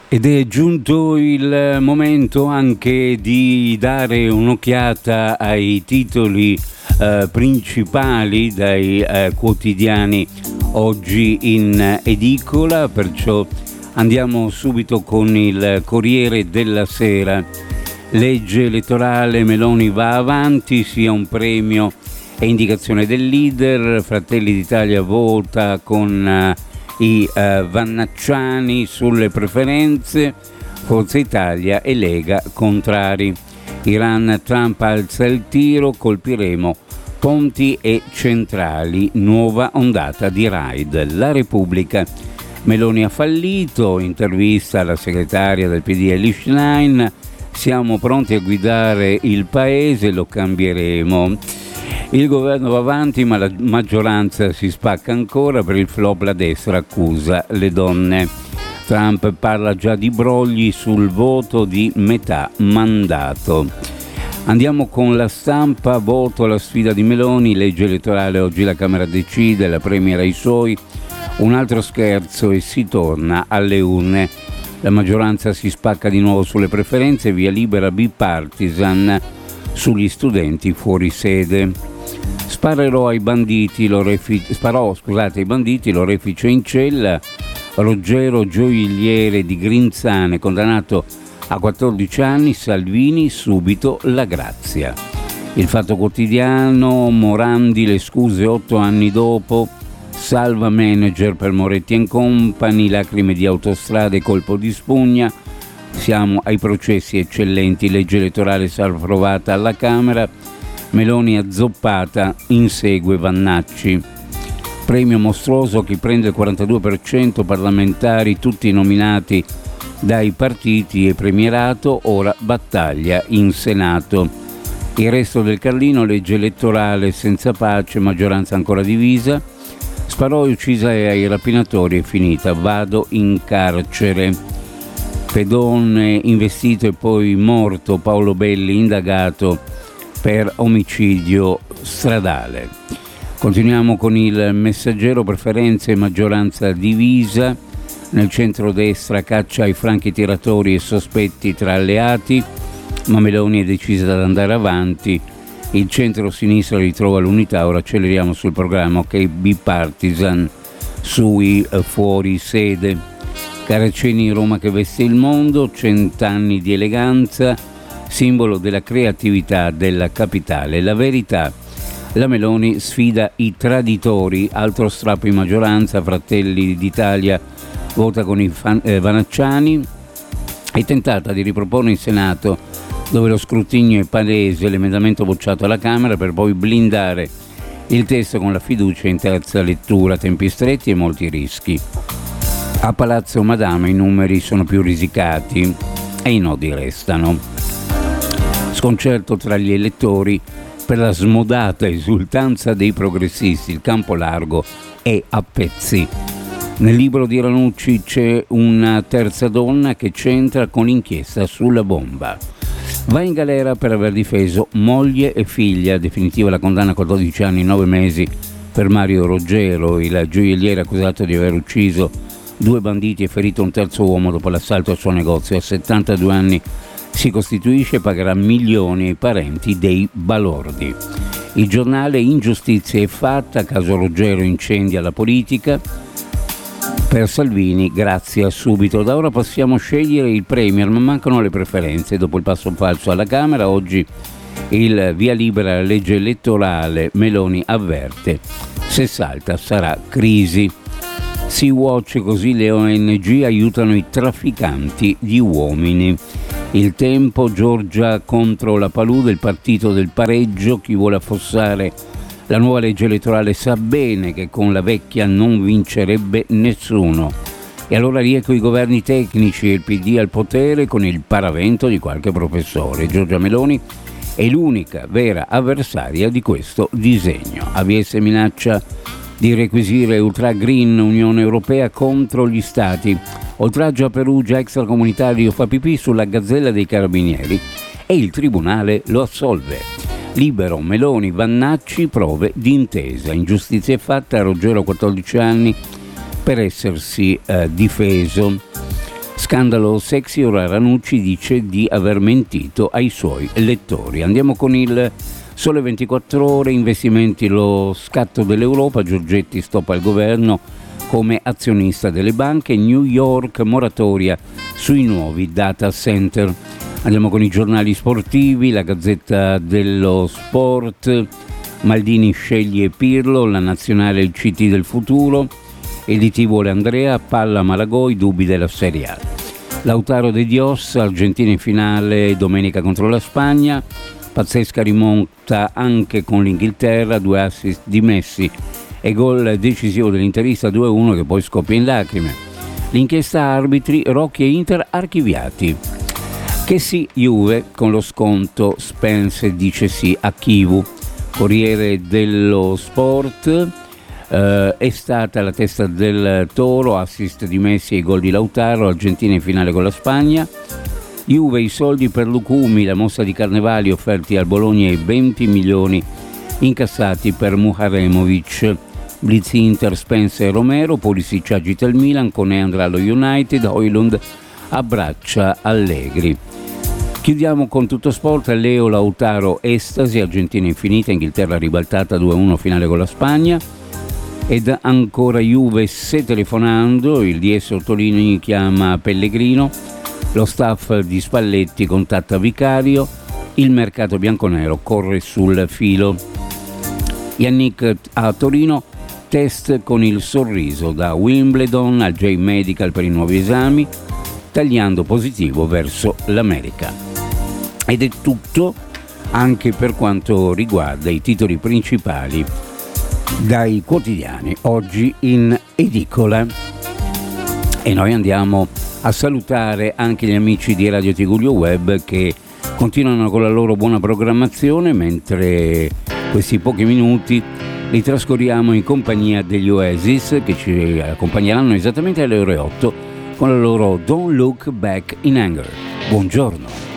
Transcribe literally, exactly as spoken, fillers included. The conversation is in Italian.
Ed è giunto il momento anche di dare un'occhiata ai titoli eh, principali dai eh, quotidiani oggi in edicola, perciò andiamo subito con il Corriere della Sera. Legge elettorale, Meloni va avanti, sia un premio e indicazione del leader, Fratelli d'Italia vota con eh, i eh, Vannacciani sulle preferenze, Forza Italia e Lega contrari. Iran, Trump alza il tiro, colpiremo ponti e centrali, nuova ondata di raid. La Repubblica, Meloni ha fallito, intervista alla segretaria del P D Elly Schlein, siamo pronti a guidare il paese, lo cambieremo. Il governo va avanti ma la maggioranza si spacca ancora, per il flop la destra accusa le donne. Trump parla già di brogli sul voto di metà mandato. Andiamo con La Stampa, voto alla sfida di Meloni, legge elettorale, oggi la Camera decide, la Premier ai suoi, un altro scherzo e si torna alle urne. La maggioranza si spacca di nuovo sulle preferenze, via libera bipartisan sugli studenti fuori sede. Sparerò ai banditi, l'orefice, sparò scusate, ai banditi, l'orefice in cella. Ruggero gioielliere di Grinzane, condannato a quattordici anni, Salvini subito la grazia. Il Fatto Quotidiano, Morandi, le scuse otto anni dopo, salva manager per Moretti and Company, lacrime di autostrade, colpo di spugna. Siamo ai processi eccellenti, legge elettorale sarà approvata alla Camera, Meloni azzoppata, insegue Vannacci. Premio mostruoso, chi prende il quarantadue per cento, parlamentari tutti nominati dai partiti e premierato, ora battaglia in Senato. Il resto del Carlino, legge elettorale senza pace, maggioranza ancora divisa, sparò e uccisa ai rapinatori, è finita, vado in carcere. Pedone investito e poi morto, Paolo Belli indagato per omicidio stradale. Continuiamo con il Messaggero, preferenze e maggioranza divisa, nel centrodestra caccia ai franchi tiratori e sospetti tra alleati, ma Meloni è decisa ad andare avanti, il centro-sinistra ritrova l'unità, ora acceleriamo sul programma che è bipartisan sui fuori sede. Caraceni, Roma che veste il mondo, cent'anni di eleganza, simbolo della creatività della capitale. La Verità, la Meloni sfida i traditori, altro strappo in maggioranza, Fratelli d'Italia vota con i fan, eh, Vannacciani, è tentata di riproporre in Senato, dove lo scrutinio è palese, l'emendamento bocciato alla Camera per poi blindare il testo con la fiducia in terza lettura, tempi stretti e molti rischi. A Palazzo Madama i numeri sono più risicati e i nodi restano. Sconcerto tra gli elettori per la smodata esultanza dei progressisti, il campo largo è a pezzi. Nel libro di Ranucci c'è una terza donna che c'entra con l'inchiesta sulla bomba. Va in galera per aver difeso moglie e figlia, definitiva la condanna a quattordici anni e nove mesi per Mario Ruggero, il gioielliere accusato di aver ucciso due banditi e ferito un terzo uomo dopo l'assalto al suo negozio. A settantadue anni si costituisce e pagherà milioni ai parenti dei balordi. Il giornale, ingiustizia è fatta, caso Ruggero incendia la politica, per Salvini grazia subito. Da ora possiamo scegliere il premier, ma mancano le preferenze. Dopo il passo falso alla Camera, oggi il via libera alla legge elettorale, Meloni avverte, se salta sarà crisi. Sea-Watch, così le O N G aiutano i trafficanti di uomini. Il Tempo, Giorgia contro la palude, il partito del pareggio, chi vuole affossare la nuova legge elettorale sa bene che con la vecchia non vincerebbe nessuno. E allora rieco i governi tecnici e il P D al potere con il paravento di qualche professore. Giorgia Meloni è l'unica vera avversaria di questo disegno. A V S minaccia di requisire Ultra Green, Unione Europea contro gli Stati. Oltraggio a Perugia, extracomunitario fa pipì sulla gazzella dei carabinieri e il tribunale lo assolve. Libero, Meloni, Vannacci, prove di intesa. Ingiustizia è fatta, Ruggero quattordici anni per essersi eh, difeso. Scandalo sexy, ora Ranucci dice di aver mentito ai suoi lettori. Andiamo con il Sole ventiquattro Ore, investimenti, lo scatto dell'Europa, Giorgetti stop al governo come azionista delle banche, New York moratoria sui nuovi data center. Andiamo con i giornali sportivi, la Gazzetta dello Sport, Maldini sceglie Pirlo, la nazionale il C T del futuro, E D T vuole Andrea, palla Malagoi, dubbi della Serie A. Lautaro De Dios, Argentina in finale domenica contro la Spagna, pazzesca rimonta anche con l'Inghilterra, due assist di Messi e gol decisivo dell'Interista due a uno che poi scoppia in lacrime. L'inchiesta arbitri, Rocchi e Inter archiviati. Che sì Juve con lo sconto, Spence dice sì a Chivu. Corriere dello Sport, eh, è stata la testa del toro, assist di Messi e gol di Lautaro, Argentina in finale con la Spagna. Juve, i soldi per Lucumi, la mossa di Carnevali offerti al Bologna e venti milioni incassati per Muharemovic. Blitz Inter, Spence e Romero, Pulisic agita il Milan, Koné andrà allo United, Højlund abbraccia Allegri. Chiudiamo con tutto sport, Leo Lautaro estasi, Argentina infinita, Inghilterra ribaltata due a uno finale con la Spagna. Ed ancora Juve, se telefonando, il D S Ortolini chiama Pellegrino, lo staff di Spalletti contatta Vicario, il mercato bianconero corre sul filo. Yannick a Torino, test con il sorriso da Wimbledon al J-Medical per i nuovi esami, tagliando positivo verso l'America. Ed è tutto anche per quanto riguarda i titoli principali dai quotidiani oggi in edicola. E noi andiamo a salutare anche gli amici di Radio Tigullio Web che continuano con la loro buona programmazione, mentre questi pochi minuti li trascorriamo in compagnia degli Oasis che ci accompagneranno esattamente alle ore otto con la loro Don't Look Back in Anger. Buongiorno.